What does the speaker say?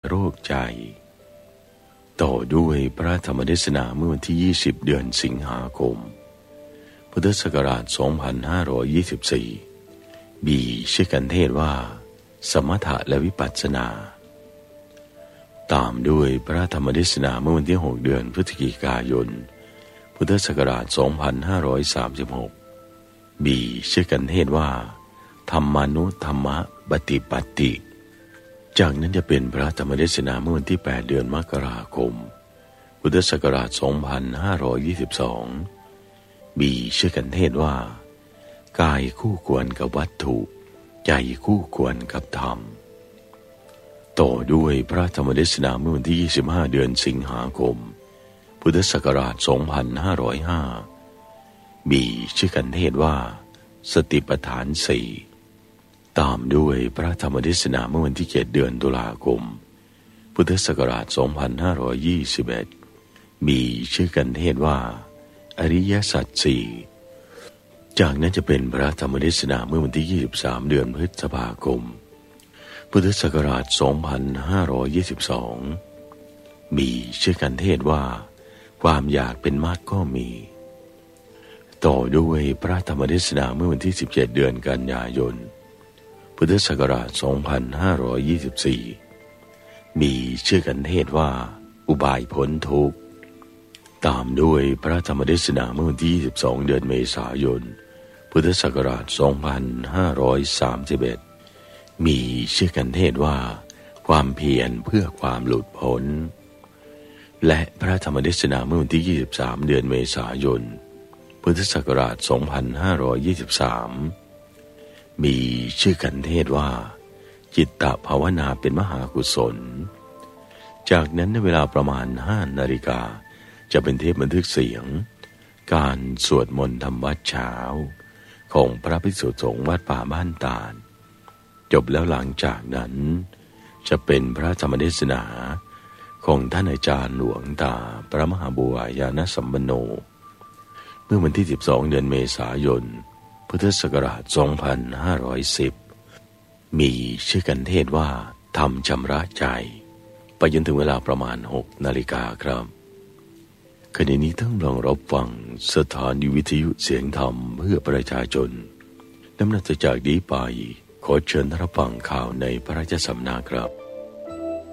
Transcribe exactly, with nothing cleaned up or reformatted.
โรคใจต่อด้วยพระธรรมเทศนาเมื่อวันที่ยี่สิบเดือนสิงหาคมพุทธศักราชสองพันห้าร้อยยี่สิบสี่บีชื่อกันเทศว่าสมถะและวิปัสสนาตามด้วยพระธรรมเทศนาเมื่อวันที่หกเดือนพฤศจิกายนพุทธศักราชสองพันห้าร้อยสามสิบหกบีชื่อกันเทศว่าธรรมานุธรรมปฏิปัตติจากนั้นจะเป็นพระธรรมเทศนาเมื่อวันที่แปดเดือนมกราคมพุทธศักราชสองพันห้าร้อยยี่สิบสองบีชื่อกันเทศว่ากายคู่ควรกับวัตถุใจคู่ควรกับธรรมต่อด้วยพระธรรมเทศนาเมื่อวันที่ยี่สิบห้าเดือนสิงหาคมพุทธศักราชสองพันห้าร้อยห้าบีชื่อกันเทศว่าสติปัฏฐานสี่ตามด้วยพระธรรมเทศนาเมื่อวันที่เจ็ดเดือนตุลาคมพุทธศักราชสองพันห้าร้อยยี่สิบเอ็ดมีชื่อกันเทศว่าอริยสัจสี่จากนั้นจะเป็นพระธรรมเทศนาเมื่อวันที่ยี่สิบสามเดือนพฤษภาคมพุทธศักราชสองพันห้าร้อยยี่สิบสองมีชื่อกันเทศว่าความอยากเป็นมากก็มีต่อด้วยพระธรรมเทศนาเมื่อวันที่สิบเจ็ดเดือนกันยายนพุทธศักราชสองพันห้าร้อยยี่สิบสี่มีชื่อกันเทศว่าอุบายพ้นทุกข์ตามด้วยพระธรรมเทศนาเมื่อวันที่ยี่สิบสองเดือนเมษายนพุทธศักราชสองพันห้าร้อยสามสิบเอ็ดมีชื่อกันเทศว่าความเพียรเพื่อความหลุดพ้นและพระธรรมเทศนาเมื่อวันที่ยี่สิบสามเดือนเมษายนพุทธศักราชสองพันห้าร้อยยี่สิบสามมีชื่อกันเทศว่าจิตตภาวนาเป็นมหากุศลจากนั้นในเวลาประมาณห้านาฬิกาจะเป็นเทปบันทึกเสียงการสวดมนต์ทำวัดเช้าของพระภิกษุสงฆ์วัดป่าบ้านตาลจบแล้วหลังจากนั้นจะเป็นพระธรรมเทศนาของท่านอาจารย์หลวงตาพระมหาบัวยานสัมปันโนเมื่อวันที่สิบสองเดือนเมษายนพุทธศักราชสองพันห้าร้อยสิบมีชื่อกันเทศว่าธรรมชำระใจไปจนถึงเวลาประมาณหกนาฬิกาครับขณะนี้ท่านลองรับฟังสถานีวิทยุเสียงธรรมเพื่อประชาชนดำเนินจากนี้ไปขอเชิญรับฟังข่าวในพระราชสำนักครับ